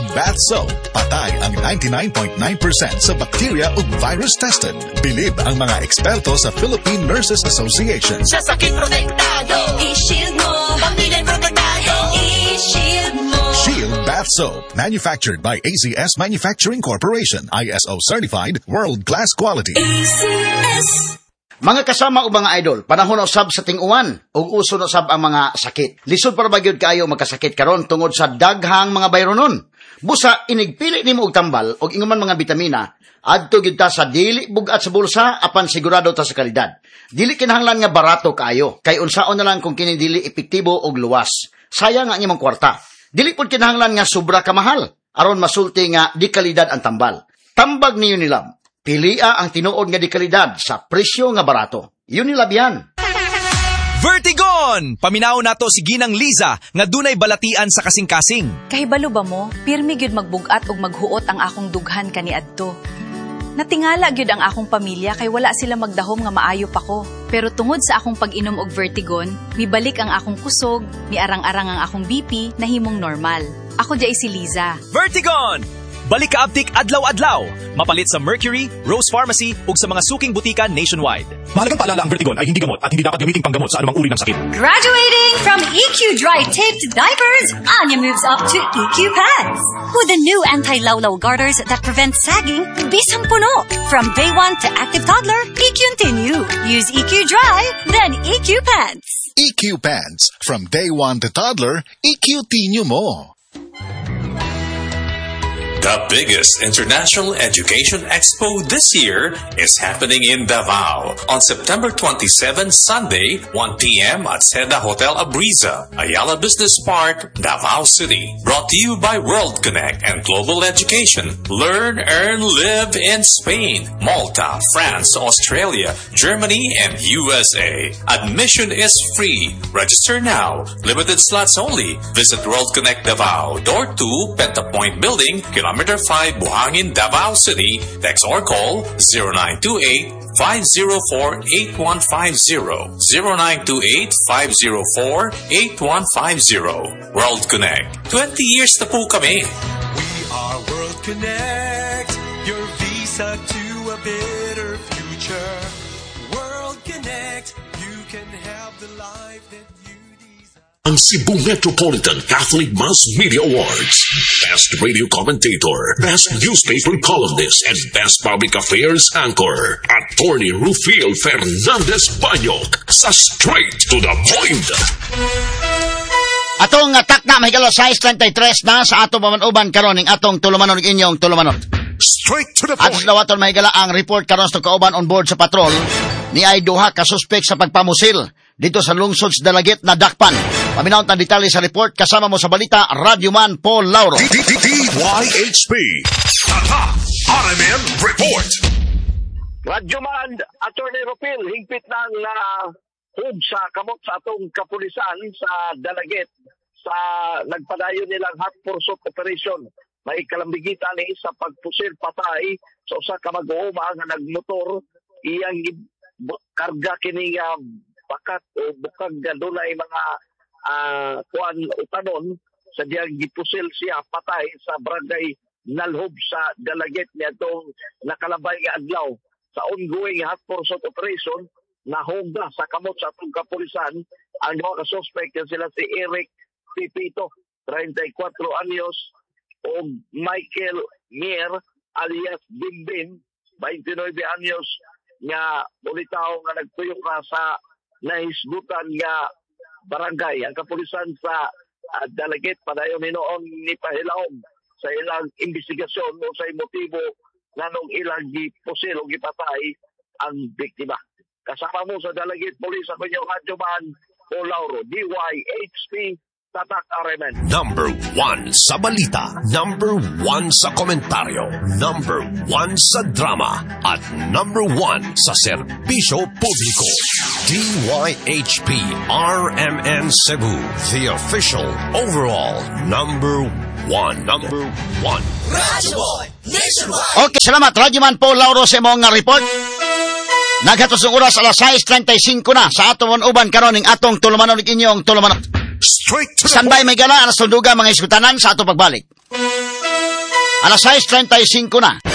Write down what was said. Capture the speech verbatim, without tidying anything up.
Bath Soap. Patay ang ninety-nine point nine percent sa bacteria ug virus tested. Bilib ang mga eksperto sa Philippine Nurses Association. Sa sakit protektado, i-shield mo. Pamilya protektado, i-shield mo. Shield Bath Soap. Manufactured by A C S Manufacturing Corporation. I S O certified, world-class quality. A C S. Mga kasama o mga idol, panahon usab sa ting-uwan ug uso usab ang mga sakit. Lisod para ba gyud kaayo magkasakit karon tungod sa daghang mga bayronon. Busa inigpili nimo og tambal ug ingon man mga bitamina, adto gyud ta sa dili bugat sa bulsa apan sigurado ta sa kalidad. Dili kinahanglan nga barato kaayo, kay unsaon na lang kung kini dili epektibo og luwas. Sayang nga imong kwarta. Dili pud kinahanglan nga sobra ka mahal aron masulti nga di kalidad ang tambal. Tambag ni Unilab. Pilia ang tinuod nga di kalidad sa presyo nga barato. Unilab yan. Vertigon! Paminaw nato si Ginang Liza nga dunay balatian sa kasing-kasing. Kahibalo ba mo, pirmi gyud magbugat og maghuot ang akong dughan kaniadto. Natingala gyud ang akong pamilya kay wala sila magdahom nga maayo pa ko. Pero tungod sa akong pag-inom og Vertigon, mibalik ang akong kusog, miarang-arang ang akong B P na himong normal. Ako jay si Liza. Vertigon! Balik ka aptik adlaw-adlaw. Mapalit sa Mercury, Rose Pharmacy ug sa mga suking butika nationwide. Mahalagang paalala ang Vertigon ay hindi gamot at hindi dapat gamitin panggamot sa anumang uri ng sakit. Graduating from E Q Dry Taped Diapers, Anya moves up to E Q Pads. With the new anti-lawlaw garters that prevent sagging, bisang puno. From day one to active toddler, E Q Continue. Use E Q Dry, then E Q Pads. E Q Pants. From day one to toddler, E Q Tinyo mo. The biggest international education expo this year is happening in Davao on September twenty-seventh, Sunday, one p.m. at Seda Hotel Abriza, Ayala Business Park, Davao City. Brought to you by World Connect and Global Education. Learn, earn, live in Spain, Malta, France, Australia, Germany, and U S A. Admission is free. Register now. Limited slots only. Visit World Connect Davao, Door two, Pentapoint Building, Kilometer five, Buhangin, Davao City. Text or call zero nine two eight, five zero four, eight one five zero. zero nine two eight, five zero four, eight one five zero. World Connect. twenty years na po kami. We are World Connect. Your visa to a better future. World Connect. You can have the life that you desire. Ang Cebu Metropolitan Catholic Mass Media Awards. Best Radio Commentator, Best Newspaper Columnist, and Best Public Affairs Anchor. Attorney Rufil Fernandez Banyok sa Straight to the Point. Atong atak na mahigala size thirty-three na sa ato pamanuban karon ning atong tulumanon ning inyong tulumanon. Straight to the point. At sa dawaton mahigala ang report karon sa kauban on board sa patrol ni ay duha ka suspek sa pagpamusil dito sa lungsod sa Dalagit na Dakpan. Paminaw ang detalye sa report kasama mo sa balita, Radyoman Paul Lauro. D Y H P Tata R M N Report. Radyoman Attorney Rufil, higpit ng uh, hub sa kamot sa atong kapulisan sa Dalagit sa nagpadayon nilang hot pursuit operation. May kalambigitan ni sa pagpusil patay sa usa ka mag-uuma nga nagmotor iyang karga kini uh, bakat o bukag dunay mga uh, kuan utanon sa diyang gipusil siya patay sa barangay Nalhob sa Dalagit niadtong nakalabay nga adlaw. Sa ongoing hot pursuit operation nahugda sa kamot sa atong kapulisan ang mga suspect sila si Eric Pipito, thirty-four anyos, o Michael Mier alias Bimbim, twenty-nine anyos, nga ulitaw nga nagtuyo ka sa nahisgutan nga barangay. Ang kapulisan sa uh, Dalagit padayon ni noon ni pahilawom sa ilang investigasyon o sa motibo nga nung ilang gipusil o gipatay ang biktima. Kasama mo sa Dalagit Police ako yung Radyoman Paul Lauro, D Y H P Tatak R M N. Number one sa balita, number one sa komentaryo, number one sa drama, at number one sa serbisyo publiko. D Y H P R M N Cebu, the official overall number one. Number one. Radyoboy Nationwide. Okay, salamat. Radyoman Paul Lauro sa mong report. Naghatos ng oras alas six thirty-five na sa atong uban karon ning atong tulumanon ning inyong tulumanon. Straight to the Standby may gala alas sunduga mga iskutanan sa atong pagbalik. Alas sais treinta y cinco na.